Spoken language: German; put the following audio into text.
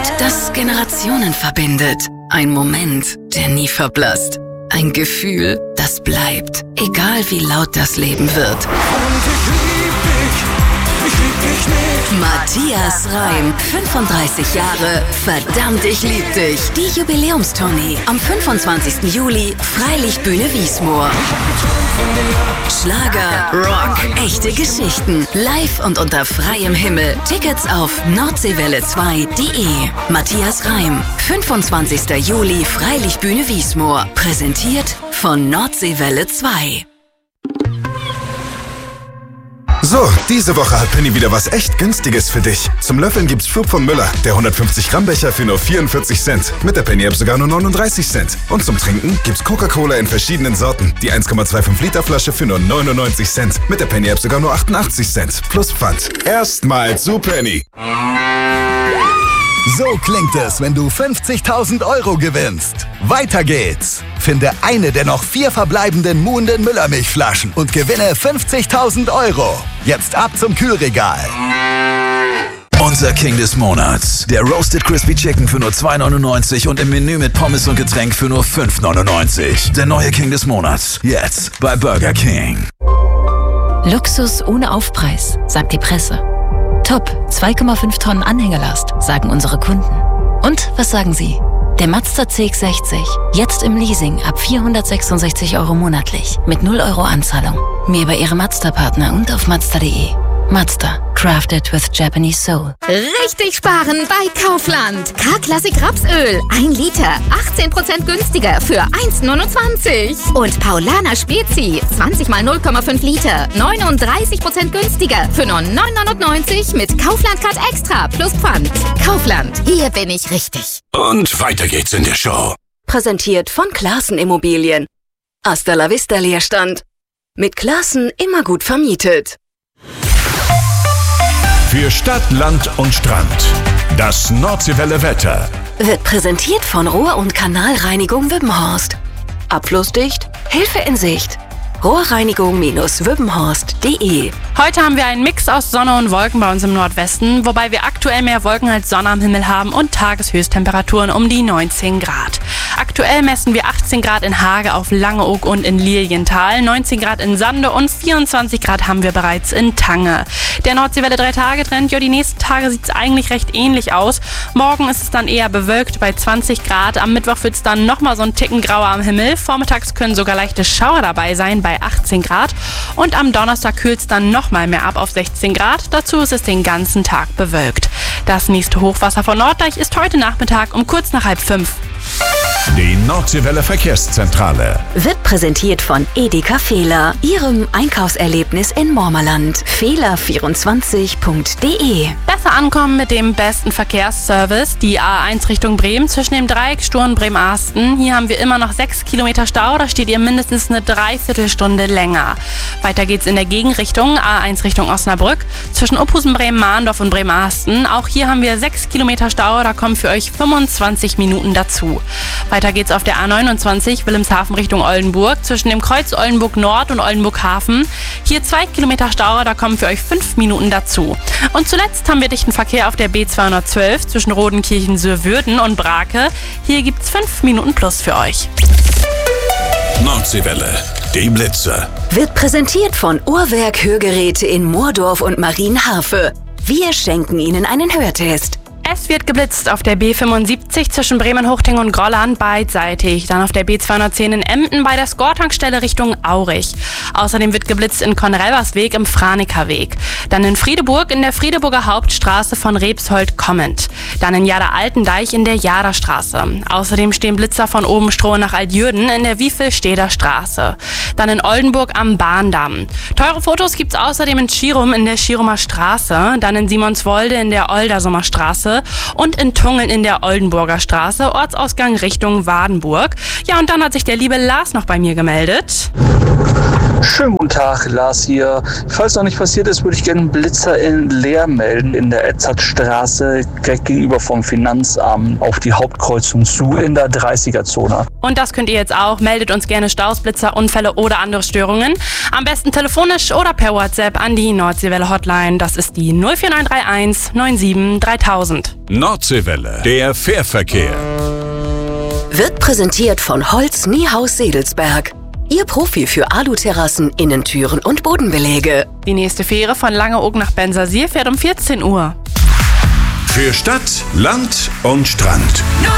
das Generationen verbindet. Ein Moment, der nie verblasst. Ein Gefühl, das bleibt, egal wie laut das Leben wird. Matthias Reim, 35 Jahre, verdammt, ich lieb dich. Die Jubiläumstournee am 25. Juli, Freilichtbühne Wiesmoor. Schlager, Rock, echte Geschichten, live und unter freiem Himmel. Tickets auf nordseewelle2.de. Matthias Reim, 25. Juli, Freilichtbühne Wiesmoor. Präsentiert von Nordseewelle 2. So, diese Woche hat Penny wieder was echt Günstiges für dich. Zum Löffeln gibt's Flug von Müller, der 150 Gramm Becher für nur 44 Cent. Mit der Penny-App sogar nur 39 Cent. Und zum Trinken gibt's Coca-Cola in verschiedenen Sorten. Die 1,25 Liter Flasche für nur 99 Cent. Mit der Penny-App sogar nur 88 Cent. Plus Pfand. Erstmal zu Penny. So klingt es, wenn du 50.000 € gewinnst. Weiter geht's. Finde eine der noch 4 verbleibenden muhenden Müllermilchflaschen und gewinne 50.000 €. Jetzt ab zum Kühlregal. Unser King des Monats. Der Roasted Crispy Chicken für nur 2,99 und im Menü mit Pommes und Getränk für nur 5,99. Der neue King des Monats. Jetzt bei Burger King. Luxus ohne Aufpreis, sagt die Presse. Top, 2,5 Tonnen Anhängerlast, sagen unsere Kunden. Und was sagen Sie? Der Mazda CX-60, jetzt im Leasing ab 466 € monatlich, mit 0 € Anzahlung. Mehr über Ihre Mazda-Partner und auf Mazda.de. Mazda, crafted with Japanese soul. Richtig sparen bei Kaufland. K-Klassik Rapsöl, 1 Liter, 18% günstiger für 1,29. Und Paulaner Spezi, 20 mal 0,5 Liter, 39% günstiger für nur 9,99 mit Kaufland-Card Extra plus Pfand. Kaufland, hier bin ich richtig. Und weiter geht's in der Show. Präsentiert von Classen Immobilien. Hasta la vista Leerstand. Mit Classen immer gut vermietet. Für Stadt, Land und Strand. Das Nordseewelle Wetter. Wird präsentiert von Rohr- und Kanalreinigung Wübbenhorst. Abflussdicht, Hilfe in Sicht. Rohrreinigung-wübbenhorst.de. Heute haben wir einen Mix aus Sonne und Wolken bei uns im Nordwesten, wobei wir aktuell mehr Wolken als Sonne am Himmel haben und Tageshöchsttemperaturen um die 19 Grad. Aktuell messen wir 18 Grad in Hage auf Langeoog und in Lilienthal, 19 Grad in Sande und 24 Grad haben wir bereits in Tange. Der Nordseewelle 3-Tage-Trend, ja, die nächsten Tage sieht es eigentlich recht ähnlich aus. Morgen ist es dann eher bewölkt bei 20 Grad, am Mittwoch wird es dann nochmal so ein Ticken grauer am Himmel, vormittags können sogar leichte Schauer dabei sein bei 18 Grad und am Donnerstag kühlt es dann nochmal mehr ab auf 16 Grad. Dazu ist es den ganzen Tag bewölkt. Das nächste Hochwasser von Norddeich ist heute Nachmittag um kurz nach 4:30. Die Nordseewelle Verkehrszentrale. Wird präsentiert von Edeka Fehler, Ihrem Einkaufserlebnis in Mormerland. Fehler24.de. Besser ankommen mit dem besten Verkehrsservice. Die A1 Richtung Bremen zwischen dem Dreieck Sturm Bremen-Arsten. Hier haben wir immer noch 6 Kilometer Stau. Da steht ihr mindestens eine Dreiviertelstunde länger. Weiter geht's in der Gegenrichtung. A1 Richtung Osnabrück zwischen Uphusen, Bremen-Mahndorf und Bremen-Arsten. Auch hier haben wir 6 Kilometer Stau. Da kommen für euch 25 Minuten dazu. Weiter geht's auf der A29 Wilhelmshaven Richtung Oldenburg zwischen dem Kreuz Oldenburg Nord und Oldenburg Hafen. Hier 2 Kilometer Stau, da kommen für euch 5 Minuten dazu. Und zuletzt haben wir dichten Verkehr auf der B212 zwischen Rodenkirchen, Söhrwürden und Brake. Hier gibt's 5 Minuten plus für euch. Nordseewelle, die Blitze. Wird präsentiert von Uhrwerk Hörgeräte in Moordorf und Marienhafe. Wir schenken Ihnen einen Hörtest. Es wird geblitzt auf der B75 zwischen Bremen-Hochting und Grolland beidseitig. Dann auf der B210 in Emden bei der Score-Tankstelle Richtung Aurich. Außerdem wird geblitzt in Konrelbersweg im Franekerweg. Dann in Friedeburg in der Friedeburger Hauptstraße von Rebshold kommend. Dann in Jada-Altendeich in der Jadastraße. Außerdem stehen Blitzer von Obenstroh nach Altjürden in der Wiefelsteder Straße. Dann in Oldenburg am Bahndamm. Teure Fotos gibt's außerdem in Schirum in der Schirumer Straße. Dann in Simonswolde in der Oldersumer Straße. Und in Tungeln in der Oldenburger Straße, Ortsausgang Richtung Wadenburg. Ja, und dann hat sich der liebe Lars noch bei mir gemeldet. Schönen guten Tag, Lars hier. Falls noch nicht passiert ist, würde ich gerne einen Blitzer in Leer melden in der Edzardstraße, direkt gegenüber vom Finanzamt auf die Hauptkreuzung zu in der 30er-Zone. Und das könnt ihr jetzt auch. Meldet uns gerne Staus, Blitzer, Unfälle oder andere Störungen. Am besten telefonisch oder per WhatsApp an die Nordseewelle Hotline. Das ist die 04931 97 3000. Nordseewelle, der Fährverkehr. Wird präsentiert von Holz Niehaus Sedelsberg. Ihr Profi für Aluterrassen, Innentüren und Bodenbelege. Die nächste Fähre von Langeoog nach Bensersier fährt um 14 Uhr. Für Stadt, Land und Strand.